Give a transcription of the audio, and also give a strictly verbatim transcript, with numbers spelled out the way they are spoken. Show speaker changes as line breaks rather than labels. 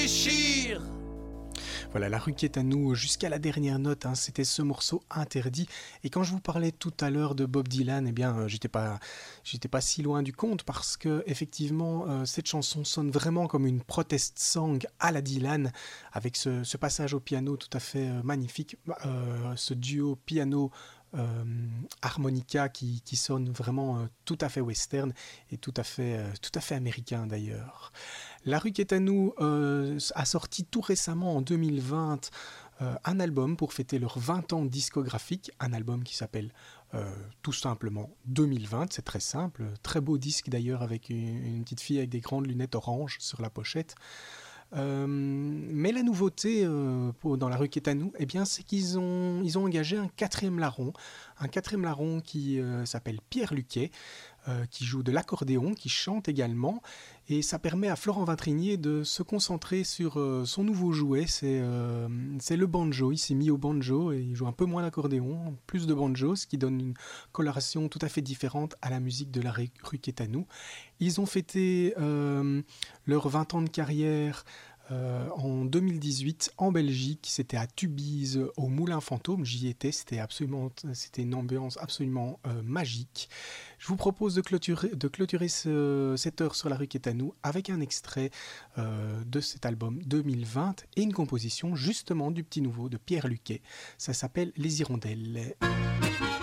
déchire.
Voilà, la rue qui est à nous jusqu'à la dernière note, hein, c'était ce morceau interdit. Et quand je vous parlais tout à l'heure de Bob Dylan, eh bien, euh, j'étais pas, j'étais pas si loin du compte parce que effectivement, euh, cette chanson sonne vraiment comme une protest song à la Dylan, avec ce, ce passage au piano tout à fait euh, magnifique, euh, ce duo piano. Euh, harmonica qui, qui sonne vraiment euh, tout à fait western et tout à fait, euh, tout à fait américain d'ailleurs. La rue qui est à nous euh, a sorti tout récemment en deux mille vingt euh, un album pour fêter leurs vingt ans discographiques, un album qui s'appelle euh, tout simplement deux mille vingt, c'est très simple, très beau disque d'ailleurs avec une, une petite fille avec des grandes lunettes oranges sur la pochette. Euh, mais la nouveauté euh, pour, dans la rue qui est à nous, eh bien, c'est qu'ils ont, ils ont engagé un quatrième larron, un quatrième larron qui euh, s'appelle Pierre Luquet, euh, qui joue de l'accordéon, qui chante également, et ça permet à Florent Vintrinier de se concentrer sur euh, son nouveau jouet, c'est, euh, c'est le banjo. Il s'est mis au banjo et il joue un peu moins d'accordéon, plus de banjo, ce qui donne une coloration tout à fait différente à la musique de la rue qui est à nous. Ils ont fêté euh, leurs vingt ans de carrière Euh, en deux mille dix-huit en Belgique, c'était à Tubize au Moulin Fantôme, j'y étais, c'était, absolument, c'était une ambiance absolument euh, magique. Je vous propose de clôturer, de clôturer ce, cette heure sur la rue qui est à nous avec un extrait euh, de cet album deux mille vingt et une composition justement du petit nouveau de Pierre Luquet, ça s'appelle Les Hirondelles.